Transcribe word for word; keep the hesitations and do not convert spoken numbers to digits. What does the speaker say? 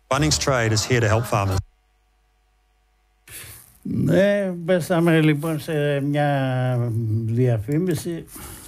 Bunnings Trade is here to help farmers. Ναι, πέσαμε λοιπόν σε μια διαφήμιση.